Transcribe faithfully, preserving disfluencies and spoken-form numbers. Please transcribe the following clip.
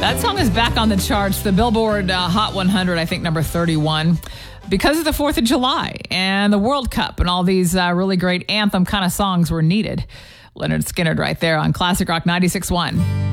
That song is back on the charts. The Billboard uh, Hot one hundred, I think number thirty-one, because of the fourth of July and the World Cup, and all these uh, really great anthem kind of songs were needed. Leonard Skinner right there on Classic Rock ninety-six point one.